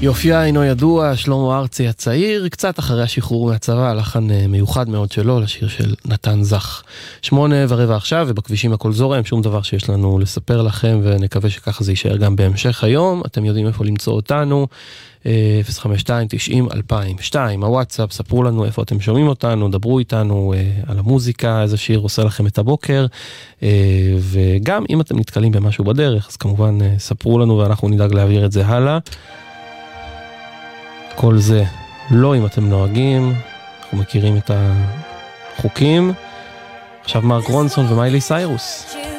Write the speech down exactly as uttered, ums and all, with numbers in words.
יופייה אינו ידוע, שלמה ארצי הצעיר, קצת אחרי השחרור מהצבא, לחן מיוחד מאוד שלו לשיר של נתן זך. שמונה ורבע עכשיו, ובכבישים הכל זורם, שום דבר שיש לנו לספר לכם, ונקווה שככה זה יישאר גם בהמשך היום. אתם יודעים איפה למצוא אותנו, אפס חמש שתיים תשעים אלפיים ושתיים, הוואטסאפ, ספרו לנו איפה אתם שומעים אותנו, דברו איתנו על המוזיקה, איזה שיר עושה לכם את הבוקר, וגם אם אתם נתקלים במשהו בדרך, אז כמובן ספרו לנו ואנחנו נדאג להעביר את זה הלאה. כל זה לא אם אתם נוהגים, אנחנו מכירים את החוקים. עכשיו מרק רונסון ומיילי סיירוס.